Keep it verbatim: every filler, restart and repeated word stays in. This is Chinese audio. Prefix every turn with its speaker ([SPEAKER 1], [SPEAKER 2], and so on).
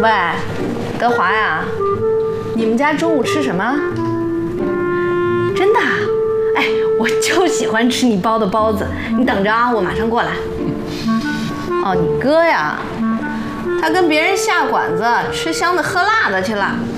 [SPEAKER 1] 喂，德华呀，你们家中午吃什么？真的？哎，我就喜欢吃你包的包子，你等着啊，我马上过来。哦，你哥呀，他跟别人下馆子吃香的喝辣的去了。